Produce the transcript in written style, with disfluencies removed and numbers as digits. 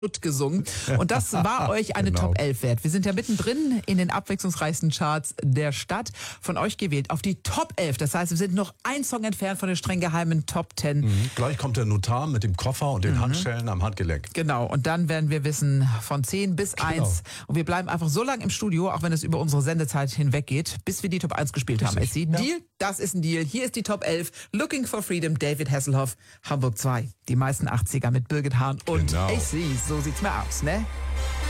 gesungen. Und das war euch eine Genau. Top 11 wert. Wir sind ja mittendrin in den abwechslungsreichsten Charts der Stadt. Von euch gewählt auf die Top 11. Das heißt, wir sind noch ein Song entfernt von den streng geheimen Top 10. Gleich kommt der Notar mit dem Koffer und den Handschellen am Handgelenk. Genau, und dann werden wir wissen von 10 bis 1. Und wir bleiben einfach so lange im Studio, auch wenn es über unsere Sendezeit hinweg geht, bis wir die Top 1 gespielt haben. Richtig. SC, Deal? Das ist ein Deal. Hier ist die Top 11. Looking for Freedom, David Hasselhoff, Hamburg 2. Die meisten 80er mit Birgit Hahn und Genau. AC. So sieht's mir aus, ne?